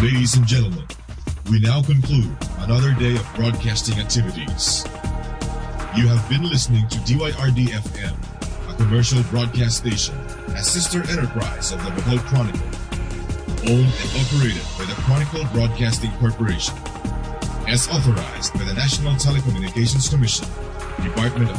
Ladies and gentlemen, we now conclude another day of broadcasting activities. You have been listening to DYRD-FM, a commercial broadcast station, a sister enterprise of the Bohol Chronicle, owned and operated by the Chronicle Broadcasting Corporation, as authorized by the National Telecommunications Commission, Department of